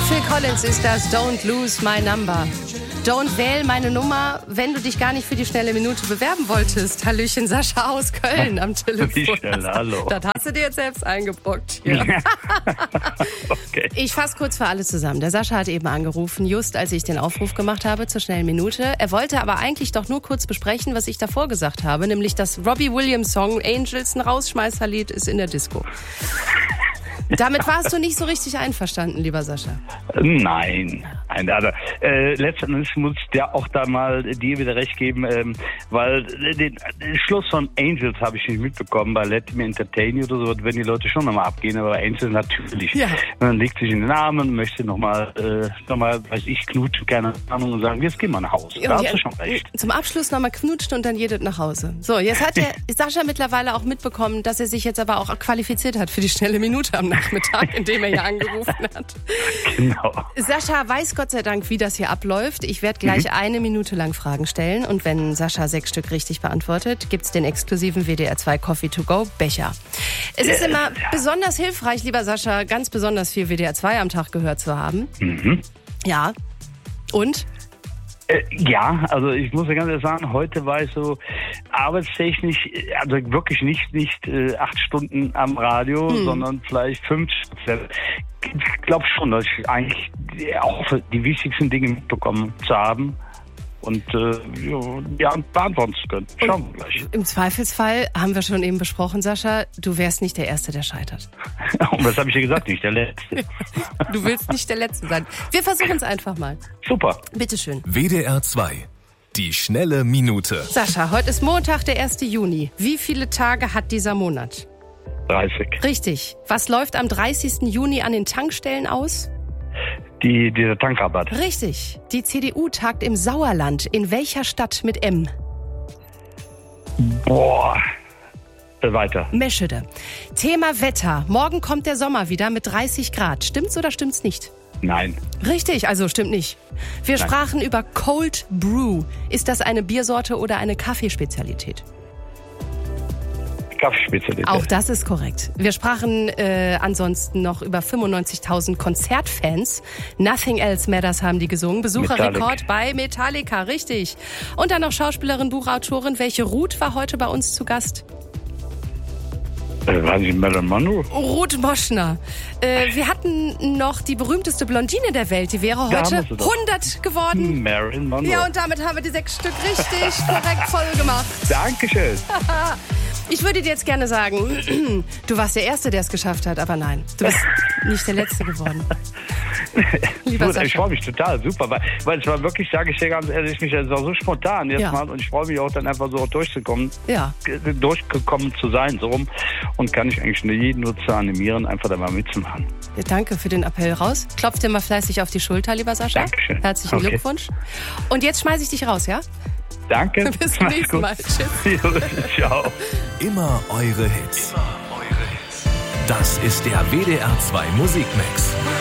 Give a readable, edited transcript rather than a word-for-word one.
Phil Collins ist das Don't Lose My Number. Don't wähl meine Nummer, wenn du dich gar nicht für die schnelle Minute bewerben wolltest. Hallöchen, Sascha aus Köln am Telefon. Wie schnell, hallo. Das hast du dir jetzt selbst eingebrockt hier. Okay. Ich fasse kurz für alle zusammen. Der Sascha hat eben angerufen, just als ich den Aufruf gemacht habe zur schnellen Minute. Er wollte aber eigentlich doch nur kurz besprechen, was ich davor gesagt habe, nämlich das Robbie Williams Song Angels, ein Rausschmeißerlied, ist in der Disco. Damit warst du nicht so richtig einverstanden, lieber Sascha. Nein. Also, letztendlich muss ich ja auch da mal dir wieder recht geben, weil den Schluss von Angels habe ich nicht mitbekommen. Bei Let Me Entertain You oder so, wenn die Leute schon nochmal abgehen, aber Angels natürlich. Ja. Man legt sich in den Arm und möchte nochmal, weiß ich, knutschen, keine Ahnung, und sagen, jetzt gehen wir nach Hause. Da hast du schon recht. Zum Abschluss nochmal knutschen und dann jedet nach Hause. So, jetzt hat der Sascha mittlerweile auch mitbekommen, dass er sich jetzt aber auch qualifiziert hat für die schnelle Minute am Nachmittag, in dem er hier angerufen hat. Genau. Sascha weiß Gott sei Dank, wie das hier abläuft. Ich werde gleich 1 Minute lang Fragen stellen und wenn Sascha 6 Stück richtig beantwortet, gibt's den exklusiven WDR 2 Coffee to go Becher. Es ist immer besonders hilfreich, lieber Sascha, ganz besonders viel WDR 2 am Tag gehört zu haben. Mhm. Ja. Und? Ja, also ich muss ja ganz ehrlich sagen, heute war ich so arbeitstechnisch, also wirklich nicht 8 Stunden am Radio, sondern vielleicht 5. Ich glaube schon, dass ich eigentlich auch die wichtigsten Dinge mitbekommen zu haben und beantworten zu können. Schauen wir gleich. Im Zweifelsfall haben wir schon eben besprochen, Sascha, du wärst nicht der Erste, der scheitert. Und was habe ich dir gesagt? Nicht der Letzte. Du willst nicht der Letzte sein. Wir versuchen es einfach mal. Super. Bitteschön. WDR 2. Die schnelle Minute. Sascha, heute ist Montag, der 1. Juni. Wie viele Tage hat dieser Monat? 30. Richtig. Was läuft am 30. Juni an den Tankstellen aus? Dieser Tankrabatt. Richtig. Die CDU tagt im Sauerland. In welcher Stadt mit M? Boah. Weiter. Meschede. Thema Wetter. Morgen kommt der Sommer wieder mit 30 Grad. Stimmt's oder stimmt's nicht? Nein. Richtig, also stimmt nicht. Wir sprachen über Cold Brew. Ist das eine Biersorte oder eine Kaffeespezialität? Kaffeespezialität. Auch das ist korrekt. Wir sprachen ansonsten noch über 95.000 Konzertfans. Nothing Else Matters haben die gesungen. Besucherrekord bei Metallica, richtig. Und dann noch Schauspielerin, Buchautorin. Welche Ruth war heute bei uns zu Gast? War sie Marilyn Monroe? Ruth Moschner. Wir hatten noch die berühmteste Blondine der Welt. Die wäre heute 100 geworden. Marilyn Monroe. Ja, und damit haben wir die 6 Stück richtig korrekt voll gemacht. Dankeschön. Ich würde dir jetzt gerne sagen, du warst der Erste, der es geschafft hat, aber nein, du bist nicht der Letzte geworden. Lieber Gut, Sascha. ich freue mich total, super, weil es war wirklich, sage ich dir ganz ehrlich, es war so spontan jetzt mal und ich freue mich auch dann einfach so durchzukommen, durchgekommen zu sein, so rum, und kann ich eigentlich nur jeden nur zu animieren, einfach da mal mitzumachen. Ja, danke für den Appell raus. Klopf dir mal fleißig auf die Schulter, lieber Sascha. Dankeschön. Herzlichen Glückwunsch. Und jetzt schmeiße ich dich raus, ja? Danke. Bis zum nächsten Mal. Tschüss. Ciao. Immer eure Hits. Das ist der WDR 2 Musikmix.